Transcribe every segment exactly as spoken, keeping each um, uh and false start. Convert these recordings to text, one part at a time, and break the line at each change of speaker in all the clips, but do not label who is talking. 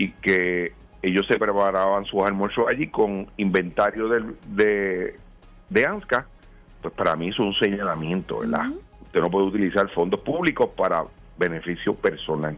y que ellos se preparaban sus almuerzos allí con inventario de, de, de ANSCA, pues para mí es un señalamiento, ¿verdad? Uh-huh. Usted no puede utilizar fondos públicos para beneficio personal.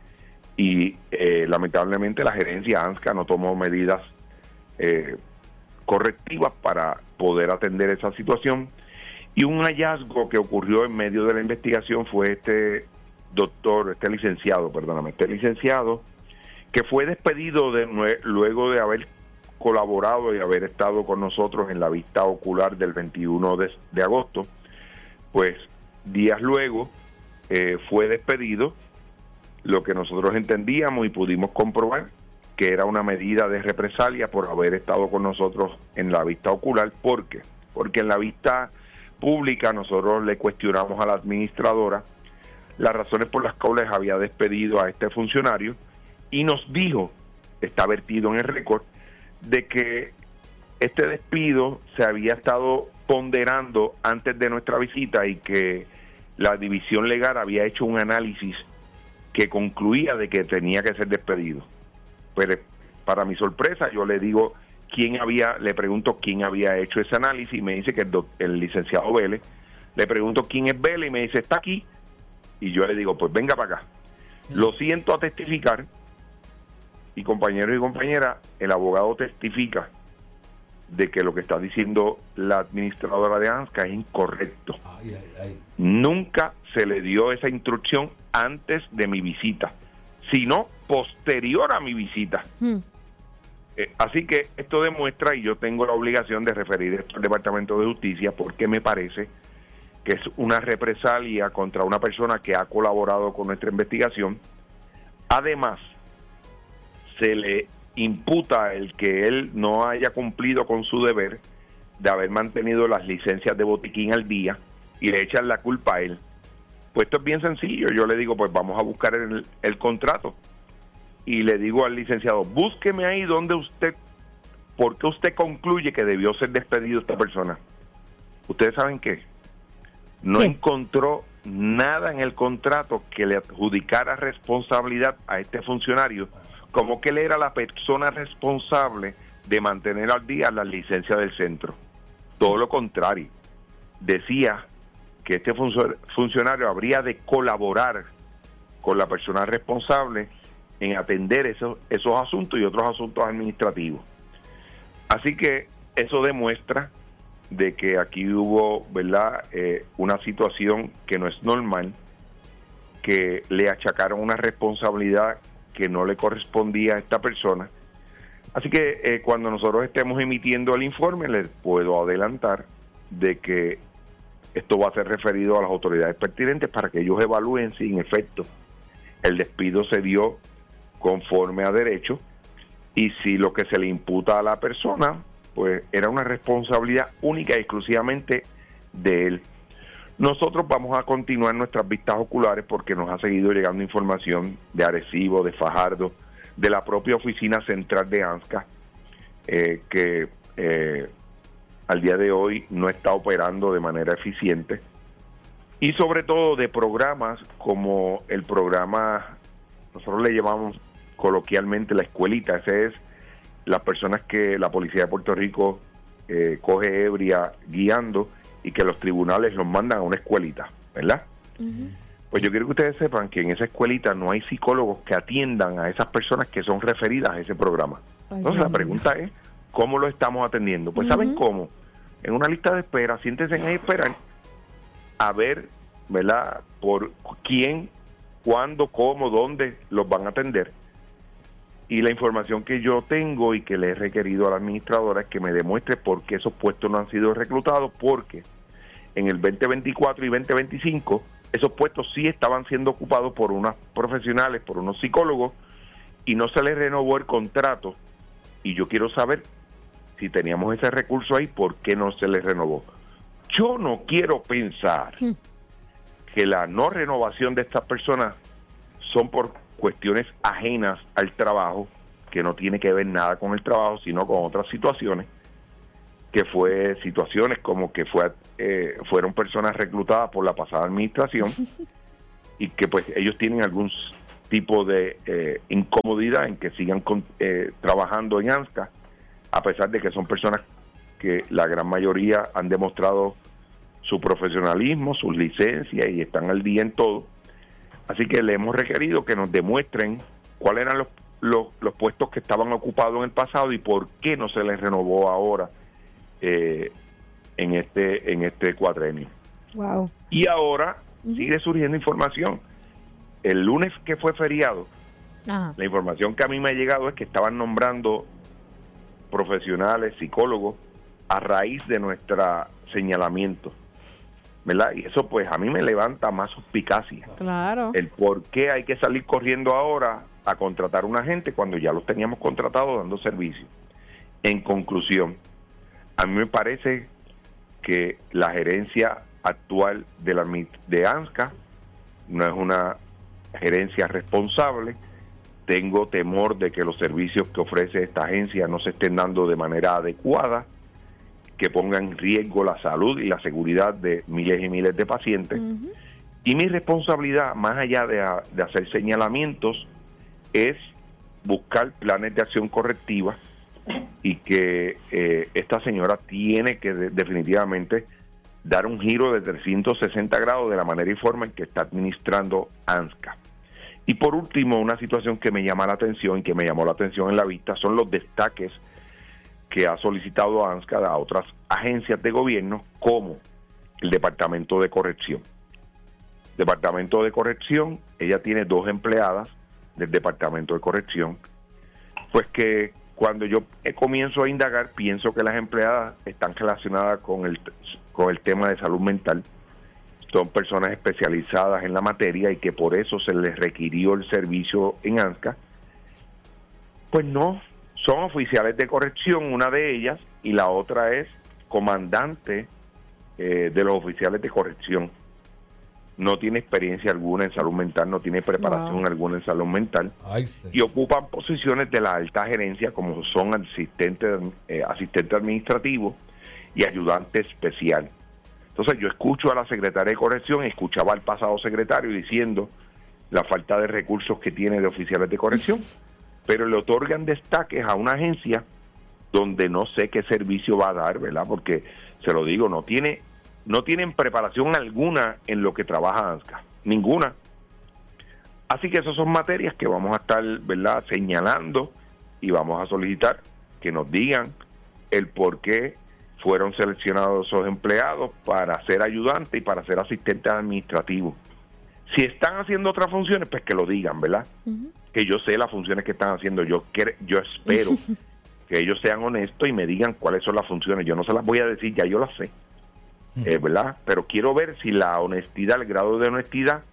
Y eh, lamentablemente la gerencia ANSCA no tomó medidas eh, correctivas para poder atender esa situación. Y un hallazgo que ocurrió en medio de la investigación fue este doctor, este licenciado, perdóname, este licenciado que fue despedido de, luego de haber colaborado y haber estado con nosotros en la vista ocular del veintiuno de, de agosto, pues días luego eh, fue despedido, lo que nosotros entendíamos y pudimos comprobar que era una medida de represalia por haber estado con nosotros en la vista ocular. ¿Por qué? Porque en la vista pública nosotros le cuestionamos a la administradora las razones por las cuales había despedido a este funcionario y nos dijo, está vertido en el récord, de que este despido se había estado ponderando antes de nuestra visita y que la división legal había hecho un análisis que concluía de que tenía que ser despedido. Pero para mi sorpresa yo le digo quién había, le pregunto quién había hecho ese análisis y me dice que el, do, el licenciado Vélez. Le pregunto quién es Vélez y me dice está aquí, y yo le digo pues venga para acá. Lo siento a testificar. Y compañeros y compañeras, el abogado testifica de que lo que está diciendo la administradora de ANSCA es incorrecto. Ay, ay, ay. Nunca se le dio esa instrucción antes de mi visita, sino posterior a mi visita. Hmm. Eh, así que esto demuestra, y yo tengo la obligación de referir esto al Departamento de Justicia, porque me parece que es una represalia contra una persona que ha colaborado con nuestra investigación. Además, se le imputa el que él no haya cumplido con su deber de haber mantenido las licencias de botiquín al día y le echan la culpa a él. Pues esto es bien sencillo. Yo le digo, pues vamos a buscar el, el contrato y le digo al licenciado, búsqueme ahí donde usted, ¿por qué usted concluye que debió ser despedido esta persona? ¿Ustedes saben qué? No ¿Qué? Encontró nada en el contrato que le adjudicara responsabilidad a este funcionario, como que él era la persona responsable de mantener al día la licencia del centro. Todo lo contrario. Decía que este funcionario habría de colaborar con la persona responsable en atender esos, esos asuntos y otros asuntos administrativos. Así que eso demuestra de que aquí hubo, ¿verdad?, eh, una situación que no es normal, que le achacaron una responsabilidad que no le correspondía a esta persona. Así que eh, cuando nosotros estemos emitiendo el informe, les puedo adelantar de que esto va a ser referido a las autoridades pertinentes para que ellos evalúen si en efecto el despido se dio conforme a derecho y si lo que se le imputa a la persona pues era una responsabilidad única y exclusivamente de él. Nosotros vamos a continuar nuestras vistas oculares porque nos ha seguido llegando información de Arecibo, de Fajardo, de la propia oficina central de ANSCA, eh, que eh, al día de hoy no está operando de manera eficiente, y sobre todo de programas como el programa, nosotros le llamamos coloquialmente la escuelita. Ese es las personas que la policía de Puerto Rico eh, coge ebria guiando y que los tribunales los mandan a una escuelita, ¿verdad? Uh-huh. Pues yo quiero que ustedes sepan que en esa escuelita no hay psicólogos que atiendan a esas personas que son referidas a ese programa. Ay, Entonces la pregunta es, ¿cómo lo estamos atendiendo? Pues uh-huh. ¿saben cómo? En una lista de espera, siéntense ahí a esperar a ver, ¿verdad?, por quién, cuándo, cómo, dónde los van a atender. Y la información que yo tengo y que le he requerido a la administradora es que me demuestre por qué esos puestos no han sido reclutados, porque en el veinte veinticuatro y veinte veinticinco esos puestos sí estaban siendo ocupados por unos profesionales, por unos psicólogos, y no se les renovó el contrato. Y yo quiero saber si teníamos ese recurso ahí, ¿por qué no se les renovó? Yo no quiero pensar hmm. que la no renovación de estas personas son por cuestiones ajenas al trabajo, que no tiene que ver nada con el trabajo, sino con otras situaciones, que fue situaciones como que fue eh, fueron personas reclutadas por la pasada administración y que pues ellos tienen algún tipo de eh, incomodidad en que sigan con, eh, trabajando en ANSCA, a pesar de que son personas que la gran mayoría han demostrado su profesionalismo, sus licencias y están al día en todo. Así que le hemos requerido que nos demuestren cuáles eran los, los, los puestos que estaban ocupados en el pasado y por qué no se les renovó ahora eh, en este en este cuatrenio.
Wow.
Y ahora uh-huh. sigue surgiendo información. El lunes que fue feriado, Ajá. la información que a mí me ha llegado es que estaban nombrando profesionales, psicólogos, a raíz de nuestro señalamiento, ¿verdad? Y eso pues a mí me levanta más suspicacia.
Claro.
El por qué hay que salir corriendo ahora a contratar a una gente cuando ya los teníamos contratados dando servicio. En conclusión, a mí me parece que la gerencia actual de la de ANSCA no es una gerencia responsable. Tengo temor de que los servicios que ofrece esta agencia no se estén dando de manera adecuada, que pongan en riesgo la salud y la seguridad de miles y miles de pacientes. Uh-huh. Y mi responsabilidad, más allá de, de hacer señalamientos, es buscar planes de acción correctiva y que eh, esta señora tiene que de, definitivamente dar un giro de trescientos sesenta grados de la manera y forma en que está administrando ANSCA. Y por último, una situación que me llama la atención y que me llamó la atención en la vista son los destaques que ha solicitado ANSCA a otras agencias de gobierno, como el Departamento de Corrección. Departamento de Corrección, ella tiene dos empleadas del Departamento de Corrección, pues que cuando yo comienzo a indagar, pienso que las empleadas están relacionadas con el, con el tema de salud mental. Son personas especializadas en la materia y que por eso se les requirió el servicio en ANSCA. Pues no, son oficiales de corrección, una de ellas, y la otra es comandante eh, de los oficiales de corrección. No tiene experiencia alguna en salud mental, no tiene preparación wow. alguna en salud mental. Ay, sí. Y ocupan posiciones de la alta gerencia como son asistente, eh, asistente administrativo y ayudante especial. Entonces yo escucho a la secretaria de corrección, escuchaba al pasado secretario diciendo la falta de recursos que tiene de oficiales de corrección, pero le otorgan destaques a una agencia donde no sé qué servicio va a dar, ¿verdad? Porque, se lo digo, no tiene no tienen preparación alguna en lo que trabaja ANSCA, ninguna. Así que esas son materias que vamos a estar, ¿verdad?, señalando y vamos a solicitar que nos digan el por qué fueron seleccionados esos empleados para ser ayudantes y para ser asistentes administrativos. Si están haciendo otras funciones, pues que lo digan, ¿verdad? Uh-huh. Que yo sé las funciones que están haciendo. Yo quiero, yo espero que ellos sean honestos y me digan cuáles son las funciones. Yo no se las voy a decir, ya yo las sé. Eh, ¿verdad? Pero quiero ver si la honestidad, el grado de honestidad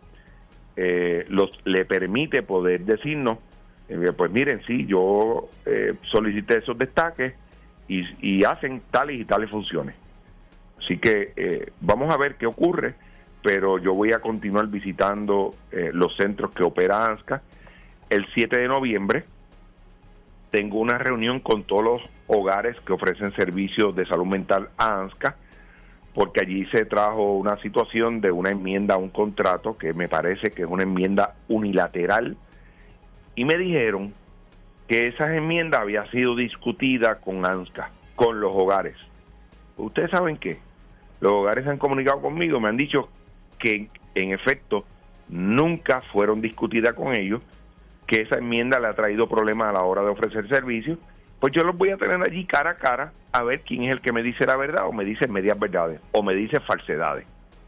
eh, los le permite poder decirnos, eh, pues miren, sí, yo eh, solicité esos destaques y, y hacen tales y tales funciones. Así que eh, vamos a ver qué ocurre, pero yo voy a continuar visitando eh, los centros que opera ANSCA. El siete de noviembre tengo una reunión con todos los hogares que ofrecen servicios de salud mental a ANSCA, porque allí se trajo una situación de una enmienda a un contrato que me parece que es una enmienda unilateral, y me dijeron que esa enmienda había sido discutida con ANSCA, con los hogares. ¿Ustedes saben qué? Los hogares se han comunicado conmigo, me han dicho que en efecto nunca fueron discutidas con ellos, que esa enmienda le ha traído problemas a la hora de ofrecer servicios. Pues yo los voy a tener allí cara a cara a ver quién es el que me dice la verdad o me dice medias verdades o me dice falsedades.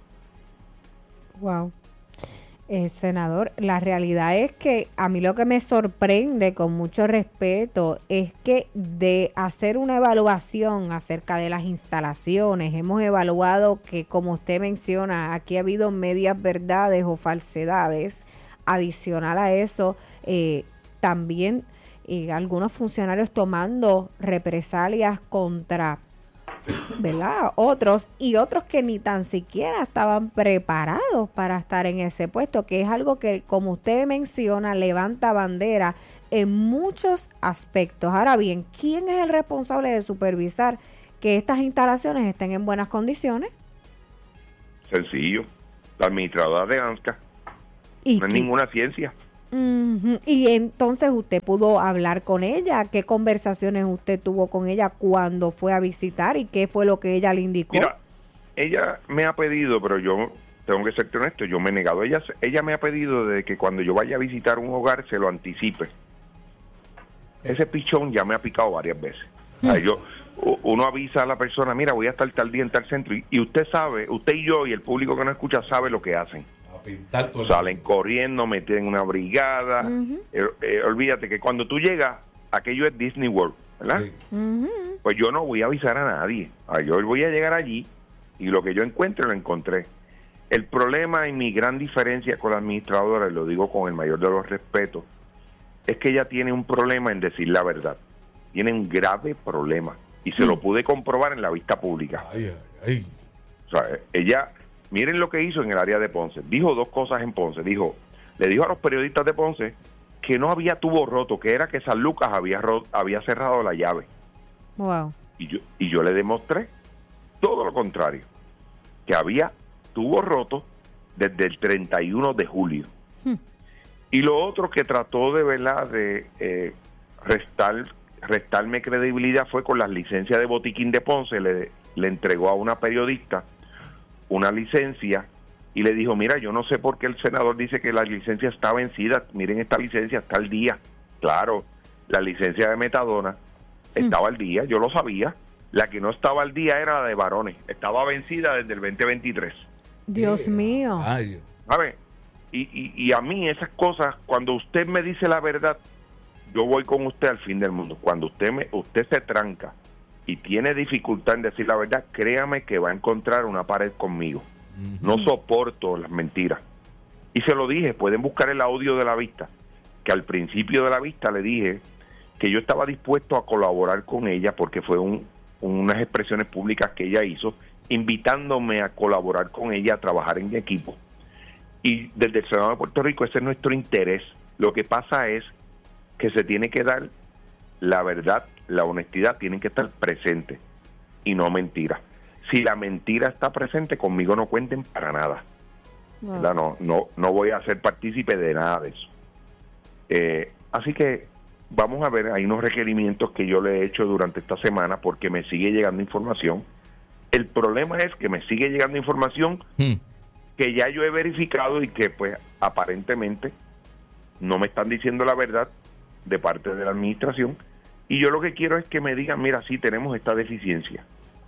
Wow. Eh, senador, la realidad es que a mí lo que me sorprende, con mucho respeto, es que de hacer una evaluación acerca de las instalaciones, hemos evaluado que, como usted menciona, aquí ha habido medias verdades o falsedades. Adicional a eso, eh, también y algunos funcionarios tomando represalias contra, ¿verdad?, otros, y otros que ni tan siquiera estaban preparados para estar en ese puesto, que es algo que, como usted menciona, levanta bandera en muchos aspectos. Ahora bien, ¿quién es el responsable de supervisar que estas instalaciones estén en buenas condiciones?
Sencillo, la administradora de ANSCA. No es ninguna ciencia.
Uh-huh. Y entonces usted pudo hablar con ella. ¿Qué conversaciones usted tuvo con ella cuando fue a visitar y qué fue lo que ella le indicó?
Mira, ella me ha pedido, pero yo tengo que ser honesto, yo me he negado. Ella, ella me ha pedido de que cuando yo vaya a visitar un hogar se lo anticipe. Ese pichón ya me ha picado varias veces. O sea, yo, uno avisa a la persona, mira, voy a estar tal día en tal centro, y, y usted sabe, usted y yo y el público que nos escucha sabe lo que hacen. Salen corriendo, meten una brigada. Uh-huh. eh, eh, olvídate que cuando tú llegas, aquello es Disney World, ¿verdad? Sí. Uh-huh. Pues yo no voy a avisar a nadie. A yo voy a llegar allí y lo que yo encuentre, lo encontré. El problema y mi gran diferencia con la administradora, y lo digo con el mayor de los respetos, es que ella tiene un problema en decir la verdad. Tiene un grave problema. Y se uh-huh. lo pude comprobar en la vista pública. Ay, ay, ay. O sea, ella... Miren lo que hizo en el área de Ponce. Dijo dos cosas en Ponce. Dijo, le dijo a los periodistas de Ponce que no había tubo roto, que era que San Lucas había ro- había cerrado la llave.
Wow.
Y yo y yo le demostré todo lo contrario, que había tubo roto desde el treinta y uno de julio. Hmm. Y lo otro que trató de verdad de eh, restar restarme credibilidad fue con las licencias de botiquín de Ponce. Le, le entregó a una periodista una licencia y le dijo, mira, yo no sé por qué el senador dice que la licencia está vencida, miren esta licencia está al día. Claro, la licencia de metadona estaba mm. al día, yo lo sabía. La que no estaba al día era la de varones, estaba vencida desde el veinte veintitrés.
Dios yeah. mío.
Ay. A ver, y, y, y a mí esas cosas, cuando usted me dice la verdad, yo voy con usted al fin del mundo. Cuando usted me, usted se tranca y tiene dificultad en decir la verdad, créame que va a encontrar una pared conmigo. Uh-huh. No soporto las mentiras. Y se lo dije, pueden buscar el audio de la vista, que al principio de la vista le dije que yo estaba dispuesto a colaborar con ella porque fue un, unas expresiones públicas que ella hizo, invitándome a colaborar con ella, a trabajar en mi equipo. Y desde el Senado de Puerto Rico ese es nuestro interés. Lo que pasa es que se tiene que dar la verdad, la honestidad tienen que estar presentes y no mentiras. Si la mentira está presente, conmigo no cuenten para nada. No, no, no, no voy a ser partícipe de nada de eso. Eh, así que vamos a ver, hay unos requerimientos que yo le he hecho durante esta semana porque me sigue llegando información. El problema es que me sigue llegando información hmm. que ya yo he verificado y que pues aparentemente no me están diciendo la verdad de parte de la administración. Y yo lo que quiero es que me digan, mira, sí, tenemos esta deficiencia.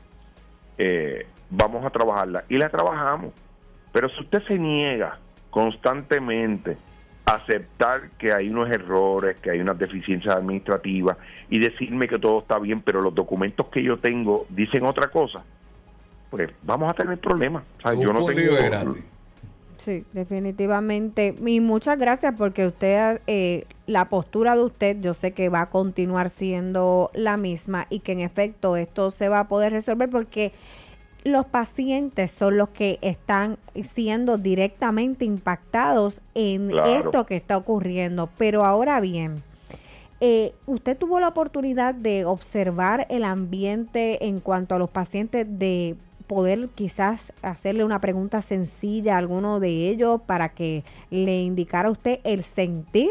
Eh, vamos a trabajarla. Y la trabajamos. Pero si usted se niega constantemente a aceptar que hay unos errores, que hay unas deficiencias administrativas y decirme que todo está bien, pero los documentos que yo tengo dicen otra cosa, pues vamos a tener problemas. O sea, yo no tengo...
Sí, definitivamente. Y muchas gracias porque usted, eh, la postura de usted, yo sé que va a continuar siendo la misma y que en efecto esto se va a poder resolver porque los pacientes son los que están siendo directamente impactados en claro. esto que está ocurriendo. Pero ahora bien, eh, usted tuvo la oportunidad de observar el ambiente en cuanto a los pacientes, de poder quizás hacerle una pregunta sencilla a alguno de ellos para que le indicara a usted el sentir.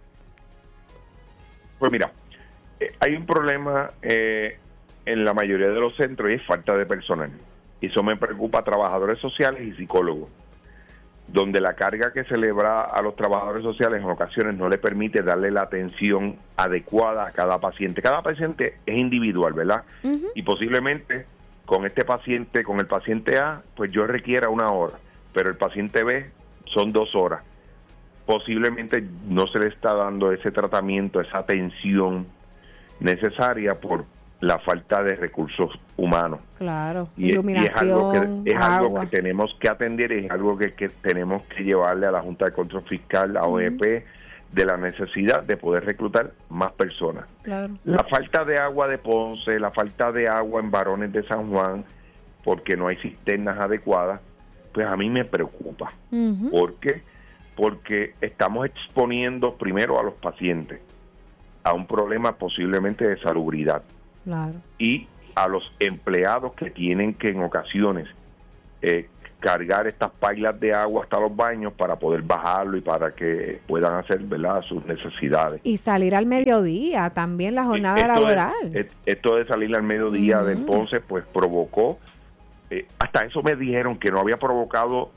Pues mira, eh, hay un problema eh, en la mayoría de los centros y es falta de personal. Y eso me preocupa a trabajadores sociales y psicólogos, donde la carga que se le da a los trabajadores sociales en ocasiones no le permite darle la atención adecuada a cada paciente. Cada paciente es individual, ¿verdad? Uh-huh. Y posiblemente con este paciente, con el paciente A, pues yo requiera una hora, pero el paciente B son dos horas. Posiblemente no se le está dando ese tratamiento, esa atención necesaria por la falta de recursos humanos.
Claro,
y,
iluminación,
y es algo que es
agua.
algo que tenemos que atender, es algo que, que tenemos que llevarle a la Junta de Control Fiscal, a O E P, uh-huh. de la necesidad de poder reclutar más personas.
Claro.
La falta de agua de Ponce, la falta de agua en Barones de San Juan, porque no hay cisternas adecuadas, pues a mí me preocupa. Uh-huh. ¿Por qué? Porque estamos exponiendo primero a los pacientes a un problema posiblemente de salubridad.
Claro.
Y a los empleados que tienen que en ocasiones eh, cargar estas pailas de agua hasta los baños para poder bajarlo y para que puedan hacer, ¿verdad?, sus necesidades.
Y salir al mediodía, también la jornada
esto
laboral.
De, esto de salir al mediodía uh-huh. de Ponce, pues provocó, eh, hasta eso me dijeron que no había provocado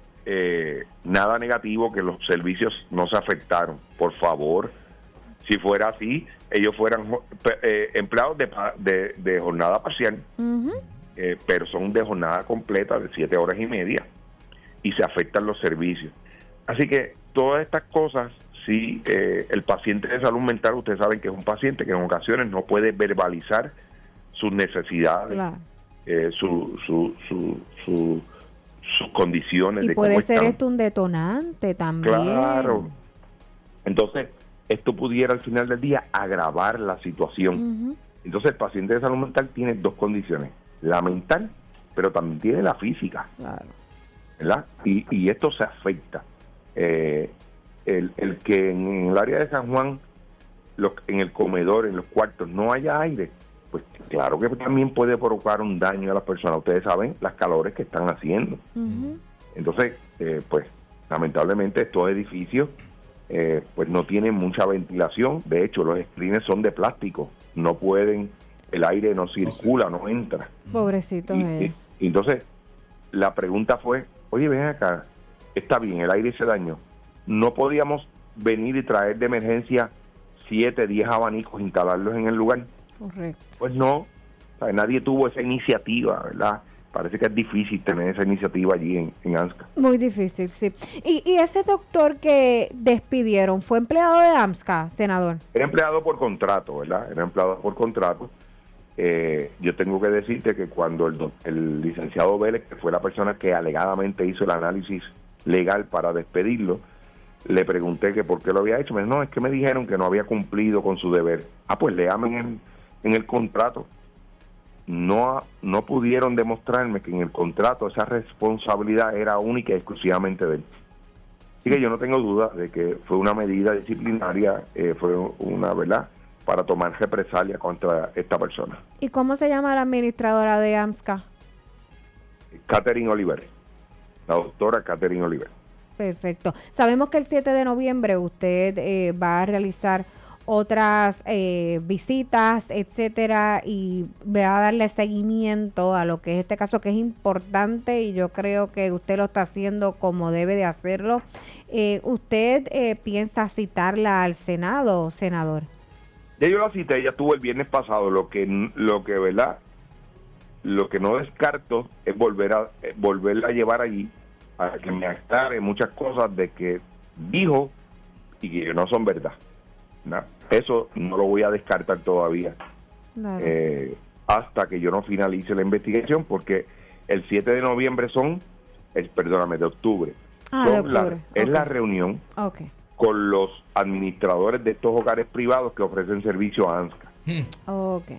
eh, nada negativo, que los servicios no se afectaron. Por favor, si fuera así, ellos fueran eh, empleados de, de, de jornada parcial. Uh-huh. Eh, pero son de jornada completa de siete horas y media y se afectan los servicios. Así que todas estas cosas, sí, eh, el paciente de salud mental, ustedes saben que es un paciente que en ocasiones no puede verbalizar sus necesidades, claro. eh, su, su, su, su, sus condiciones.
Y
de
puede
cómo
ser
están.
Esto un detonante también.
Claro. Entonces, esto pudiera al final del día agravar la situación. Uh-huh. Entonces, el paciente de salud mental tiene dos condiciones: la mental, pero también tiene la física, claro. ¿verdad? Y, y esto se afecta. Eh, el, el que en el área de San Juan, los, en el comedor, en los cuartos, no haya aire, pues claro que también puede provocar un daño a las personas. Ustedes saben las calores que están haciendo. Uh-huh. Entonces, eh, pues, lamentablemente estos edificios, eh, pues no tienen mucha ventilación. De hecho, los screens son de plástico, no pueden... el aire no circula, no entra.
Pobrecito.
Y,
eh.
y, y entonces, la pregunta fue, oye, ven acá, está bien, el aire se dañó. ¿No podíamos venir y traer de emergencia siete, diez abanicos, instalarlos en el lugar?
Correcto.
Pues no, o sea, nadie tuvo esa iniciativa, ¿verdad? Parece que es difícil tener esa iniciativa allí en, en AMSCA.
Muy difícil, sí. ¿Y, y ese doctor que despidieron, fue empleado de AMSCA, senador?
Era empleado por contrato, ¿verdad? Era empleado por contrato. Eh, yo tengo que decirte que cuando el, el licenciado Vélez, que fue la persona que alegadamente hizo el análisis legal para despedirlo, le pregunté que por qué lo había hecho. Me dijo, no, es que me dijeron que no había cumplido con su deber. Ah, pues léame en el, en el contrato. No, no pudieron demostrarme que en el contrato esa responsabilidad era única y exclusivamente de él. Así que yo no tengo duda de que fue una medida disciplinaria, eh, fue una, ¿verdad?, para tomar represalia contra esta persona.
¿Y cómo se llama la administradora de AMSCA?
Catherine Oliver, la doctora Catherine Oliver.
Perfecto. Sabemos que el siete de noviembre usted eh, va a realizar otras eh, visitas, etcétera, y va a darle seguimiento a lo que es este caso, que es importante, y yo creo que usted lo está haciendo como debe de hacerlo. Eh, ¿Usted eh, piensa citarla al Senado, senador?
Ya yo la cité, ella estuvo el viernes pasado. Lo que, lo que, ¿verdad? Lo que no descarto es volver a eh, volverla a llevar allí para que me aclare muchas cosas de que dijo y que no son verdad. ¿no? Eso no lo voy a descartar todavía. Claro. Eh, hasta que yo no finalice la investigación, porque el siete de noviembre son, el, perdóname, de octubre.
Ah,
son
de octubre.
La, es
okay.
la reunión
okay.
con los administradores de estos hogares privados que ofrecen servicio a AMSCA.
Hmm. Okay.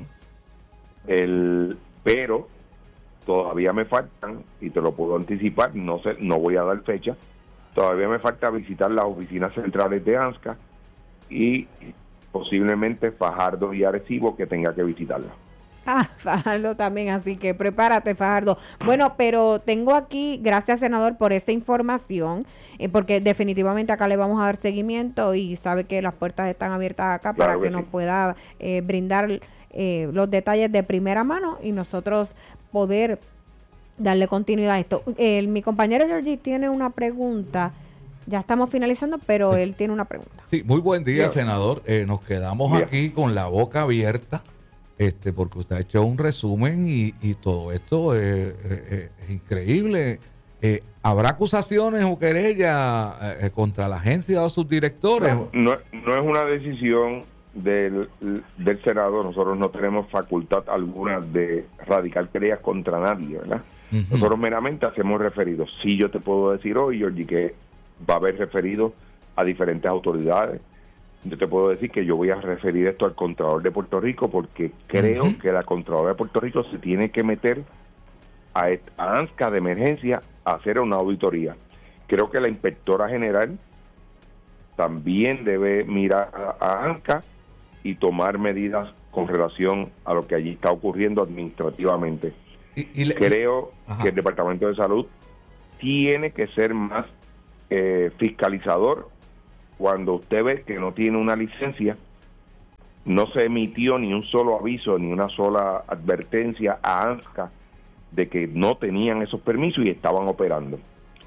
El, pero todavía me faltan, y te lo puedo anticipar, no sé, no voy a dar fecha, todavía me falta visitar las oficinas centrales de AMSCA y posiblemente Fajardo y Arecibo, que tenga que visitarla.
Ah, Fajardo también, así que prepárate, Fajardo. Bueno, pero tengo aquí, gracias, senador, por esta información, eh, porque definitivamente acá le vamos a dar seguimiento y sabe que las puertas están abiertas acá
claro
para que, que nos sí. pueda eh, brindar eh, los detalles de primera mano y nosotros poder darle continuidad a esto. Eh, mi compañero Georgie tiene una pregunta. Ya estamos finalizando, pero sí. él tiene una pregunta.
Sí, muy buen día, Bien. senador. Eh, nos quedamos Bien. aquí con la boca abierta. Este, porque usted ha hecho un resumen y, y todo esto es, es, es increíble. Eh, ¿Habrá acusaciones o querellas eh, contra la agencia o sus directores?
No, no, no es una decisión del, del Senado. Nosotros no tenemos facultad alguna de radicar querellas contra nadie, ¿verdad? Uh-huh. Nosotros meramente hacemos referidos. Sí, yo te puedo decir hoy, Georgie, que va a haber referidos a diferentes autoridades. Yo te puedo decir que yo voy a referir esto al Contralor de Puerto Rico, porque creo uh-huh. que la Contralora de Puerto Rico se tiene que meter a, a AMSCA de emergencia a hacer una auditoría. Creo que la Inspectora General también debe mirar a, a AMSCA y tomar medidas con relación a lo que allí está ocurriendo administrativamente. Y, y le, creo y, que el Departamento de Salud tiene que ser más eh, fiscalizador. Cuando usted ve que no tiene una licencia, no se emitió ni un solo aviso, ni una sola advertencia a ANSCA de que no tenían esos permisos y estaban operando.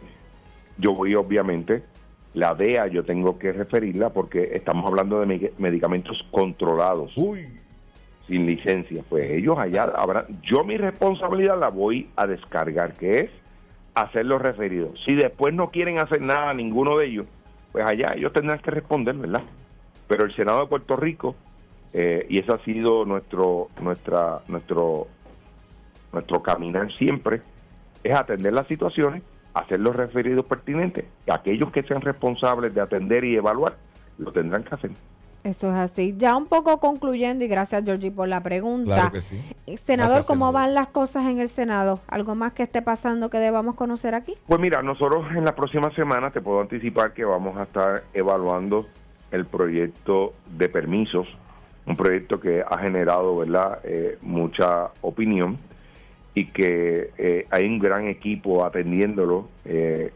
Yo voy, obviamente, la D E A yo tengo que referirla porque estamos hablando de me- medicamentos controlados.
Uy.
Sin licencia. Pues ellos allá habrán... Yo mi responsabilidad la voy a descargar, que es hacer los referidos. Si después no quieren hacer nada, ninguno de ellos, pues allá ellos tendrán que responder, ¿verdad? Pero el Senado de Puerto Rico, eh, y ese ha sido nuestro, nuestra, nuestro, nuestro caminar siempre, es atender las situaciones, hacer los referidos pertinentes. Aquellos que sean responsables de atender y evaluar, lo tendrán que hacer.
Eso es así. Ya un poco concluyendo, y gracias, Georgie, por la pregunta.
Claro que sí.
Senador,
Gracias,
¿cómo
senador.
van las cosas en el Senado? ¿Algo más que esté pasando que debamos conocer aquí?
Pues mira, nosotros en la próxima semana te puedo anticipar que vamos a estar evaluando el proyecto de permisos, un proyecto que ha generado, ¿verdad?, eh, mucha opinión y que eh, hay un gran equipo atendiéndolo eh,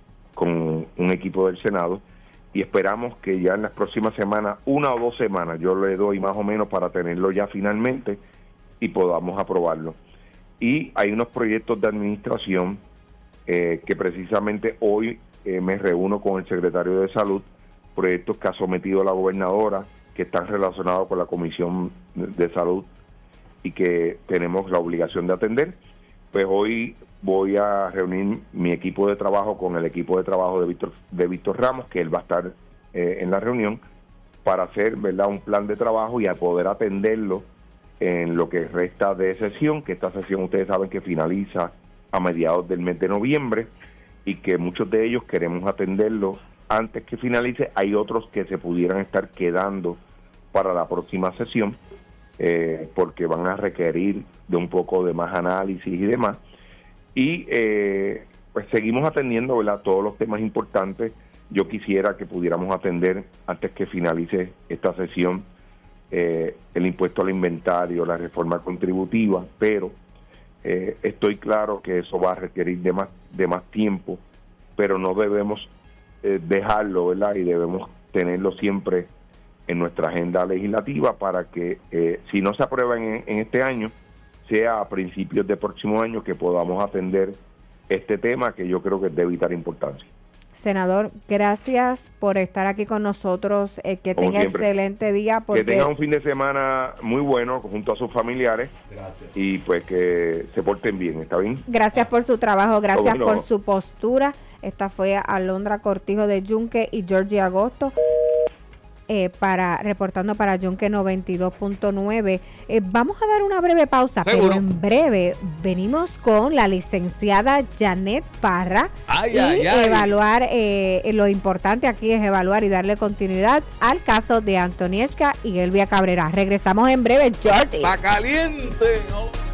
con un equipo del Senado y esperamos que ya en las próximas semanas, una o dos semanas, yo le doy más o menos para tenerlo ya finalmente y podamos aprobarlo. Y hay unos proyectos de administración eh, que precisamente hoy eh, me reúno con el secretario de Salud, proyectos que ha sometido la gobernadora, que están relacionados con la Comisión de Salud y que tenemos la obligación de atender. Pues hoy voy a reunir mi equipo de trabajo con el equipo de trabajo de Víctor, de Víctor Ramos, que él va a estar eh, en la reunión, para hacer, ¿verdad?, un plan de trabajo y a poder atenderlo en lo que resta de sesión, que esta sesión ustedes saben que finaliza a mediados del mes de noviembre y que muchos de ellos queremos atenderlo antes que finalice. Hay otros que se pudieran estar quedando para la próxima sesión eh, porque van a requerir de un poco de más análisis y demás. Y eh, pues seguimos atendiendo, ¿verdad?, todos los temas importantes. Yo quisiera que pudiéramos atender antes que finalice esta sesión eh, el impuesto al inventario, la reforma contributiva, pero eh, estoy claro que eso va a requerir de más, de más tiempo, pero no debemos eh, dejarlo, ¿verdad?, y debemos tenerlo siempre en nuestra agenda legislativa para que eh, si no se aprueba en, en este año, sea a principios del próximo año que podamos atender este tema que yo creo que es de vital importancia.
Senador, gracias por estar aquí con nosotros. Eh, que
Como
tenga
siempre.
excelente día. Porque...
Que tenga un fin de semana muy bueno junto a sus familiares.
Gracias.
Y pues que se porten bien, ¿está bien?
Gracias por su trabajo, gracias
¿Cómo no?
por su postura. Esta fue Alondra Cortijo de Yunque y Georgie Agosto. Eh, para reportando para Yunque noventa y dos punto nueve. Eh, vamos a dar una breve pausa,
Seguro.
pero en breve venimos con la licenciada Janet Parra
Ay,
y
ay, ay.
evaluar, eh, lo importante aquí es evaluar y darle continuidad al caso de Antonieshka y Elvia Cabrera. Regresamos en breve, Georgie.
¡Está caliente!